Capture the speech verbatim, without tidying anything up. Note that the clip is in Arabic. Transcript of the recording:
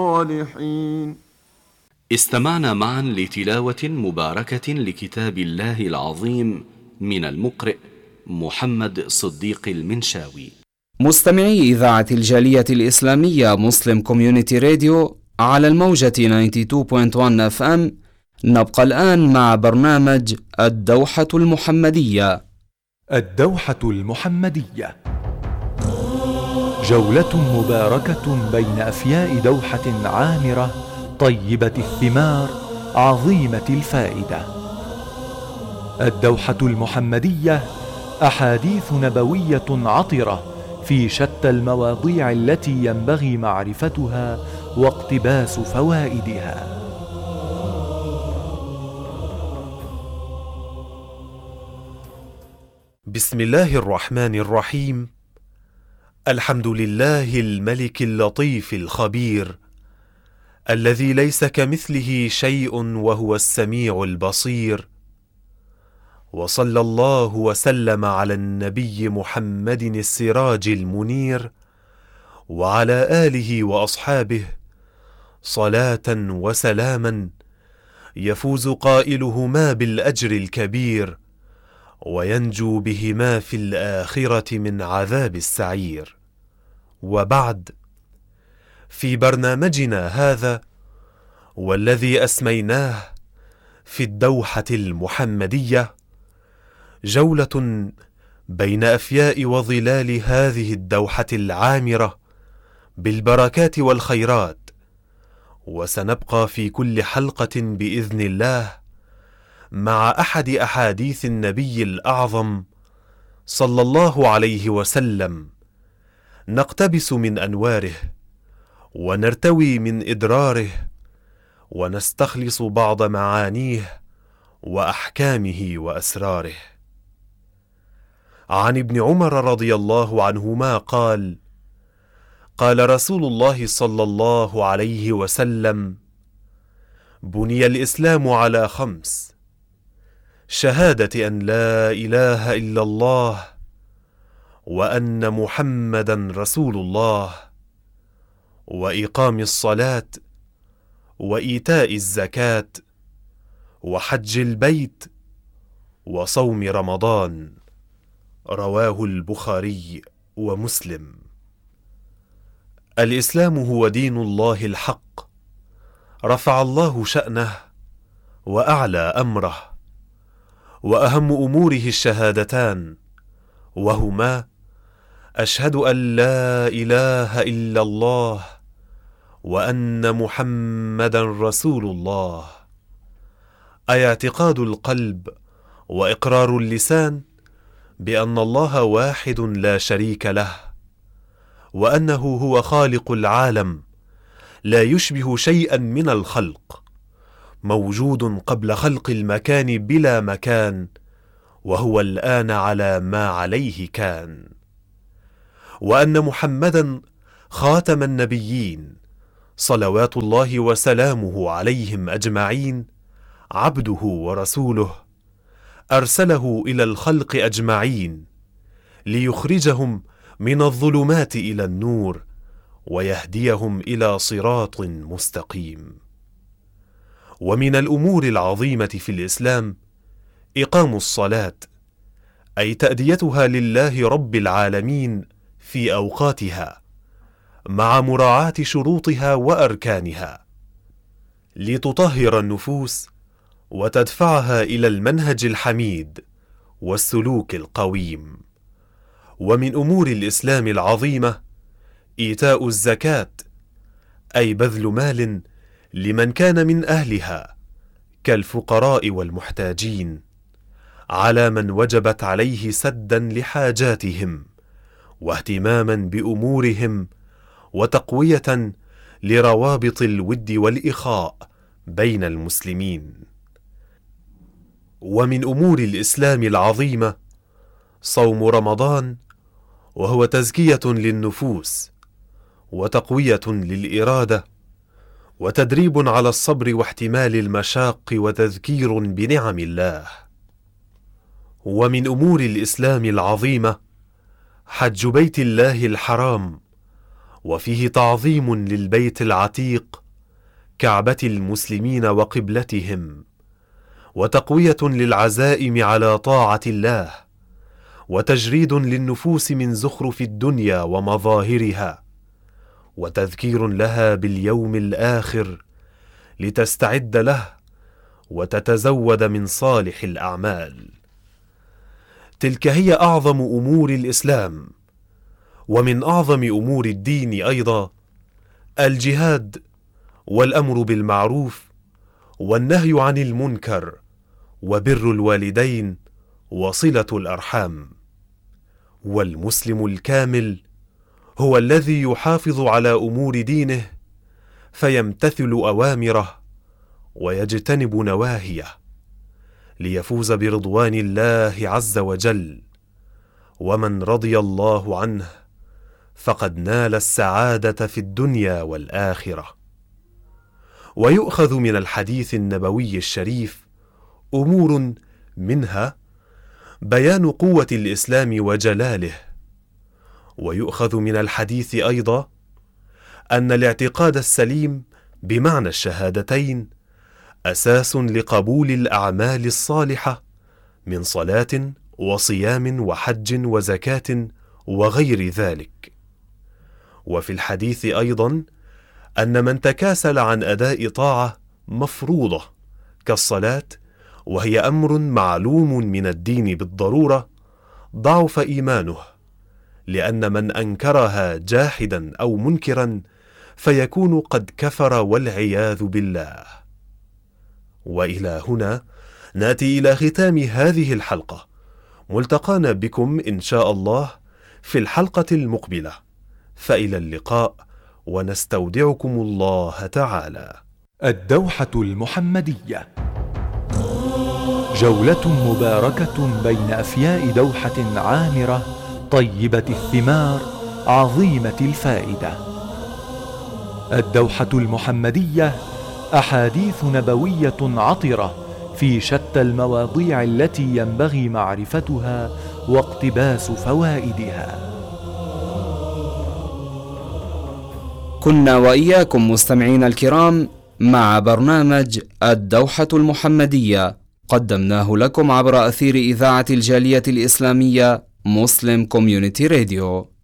الصالحين. استمعنا معا لتلاوة مباركة لكتاب الله العظيم من المقرئ محمد صديق المنشاوي. مستمعي إذاعة الجالية الإسلامية مسلم كوميونيتي راديو على الموجة اثنين وتسعين فاصلة واحد اف ام، نبقى الآن مع برنامج الدوحة المحمدية. الدوحة المحمدية جولة مباركة بين أفياء دوحة عامرة طيبة الثمار عظيمة الفائدة. الدوحة المحمدية أحاديث نبوية عطرة في شتى المواضيع التي ينبغي معرفتها واقتباس فوائدها. بسم الله الرحمن الرحيم. الحمد لله الملك اللطيف الخبير الذي ليس كمثله شيء وهو السميع البصير، وصلى الله وسلم على النبي محمد السراج المنير وعلى آله وأصحابه صلاة وسلاما يفوز قائلهما بالأجر الكبير وينجو بهما في الآخرة من عذاب السعير. وبعد، في برنامجنا هذا والذي أسميناه في الدوحة المحمدية جولة بين أفياء وظلال هذه الدوحة العامرة بالبركات والخيرات، وسنبقى في كل حلقة بإذن الله مع أحد أحاديث النبي الأعظم صلى الله عليه وسلم، نقتبس من أنواره ونرتوي من إدراره ونستخلص بعض معانيه وأحكامه وأسراره. عن ابن عمر رضي الله عنهما قال: قال رسول الله صلى الله عليه وسلم: بني الإسلام على خمس: شهادة أن لا إله إلا الله وأن محمدا رسول الله، وإقام الصلاة، وإيتاء الزكاة، وحج البيت، وصوم رمضان. رواه البخاري ومسلم. الإسلام هو دين الله الحق، رفع الله شأنه وأعلى أمره، وأهم أموره الشهادتان، وهما: أشهد أن لا إله إلا الله وأن محمدا رسول الله، أي اعتقاد القلب وإقرار اللسان بأن الله واحد لا شريك له، وأنه هو خالق العالم لا يشبه شيئا من الخلق، موجود قبل خلق المكان بلا مكان، وهو الآن على ما عليه كان، وأن محمدا خاتم النبيين صلوات الله وسلامه عليهم أجمعين عبده ورسوله، أرسله إلى الخلق أجمعين ليخرجهم من الظلمات إلى النور ويهديهم إلى صراط مستقيم. ومن الأمور العظيمة في الإسلام إقام الصلاة، أي تأديتها لله رب العالمين في أوقاتها مع مراعاة شروطها وأركانها، لتطهر النفوس وتدفعها إلى المنهج الحميد والسلوك القويم. ومن أمور الإسلام العظيمة إيتاء الزكاة، أي بذل مال لمن كان من أهلها كالفقراء والمحتاجين، على من وجبت عليه سدا لحاجاتهم واهتماما بأمورهم وتقوية لروابط الود والإخاء بين المسلمين. ومن أمور الإسلام العظيمة صوم رمضان، وهو تزكية للنفوس وتقوية للإرادة وتدريب على الصبر واحتمال المشاق وتذكير بنعم الله. ومن أمور الإسلام العظيمة حج بيت الله الحرام، وفيه تعظيم للبيت العتيق كعبة المسلمين وقبلتهم، وتقوية للعزائم على طاعة الله، وتجريد للنفوس من زخرف الدنيا ومظاهرها، وتذكير لها باليوم الآخر لتستعد له وتتزود من صالح الأعمال. تلك هي أعظم أمور الإسلام، ومن أعظم أمور الدين أيضا الجهاد والأمر بالمعروف والنهي عن المنكر وبر الوالدين وصلة الأرحام. والمسلم الكامل هو الذي يحافظ على أمور دينه فيمتثل أوامره ويجتنب نواهيه ليفوز برضوان الله عز وجل. ومن رضي الله عنه فقد نال السعادة في الدنيا والآخرة. ويؤخذ من الحديث النبوي الشريف أمور منها بيان قوة الإسلام وجلاله. ويؤخذ من الحديث أيضا أن الاعتقاد السليم بمعنى الشهادتين أساس لقبول الأعمال الصالحة من صلاة وصيام وحج وزكاة وغير ذلك. وفي الحديث أيضا أن من تكاسل عن أداء طاعة مفروضة كالصلاة، وهي أمر معلوم من الدين بالضرورة، ضعف إيمانه، لأن من أنكرها جاحدا أو منكرا فيكون قد كفر والعياذ بالله. وإلى هنا نأتي إلى ختام هذه الحلقة، ملتقانا بكم إن شاء الله في الحلقة المقبلة، فإلى اللقاء ونستودعكم الله تعالى. الدوحة المحمدية، جولة مباركة بين أفياء دوحة عامرة طيبة الثمار عظيمة الفائدة. الدوحة المحمدية أحاديث نبوية عطرة في شتى المواضيع التي ينبغي معرفتها واقتباس فوائدها. كنا وإياكم مستمعين الكرام مع برنامج الدوحة المحمدية، قدمناه لكم عبر أثير إذاعة الجالية الإسلامية مسلم كوميونيتي راديو.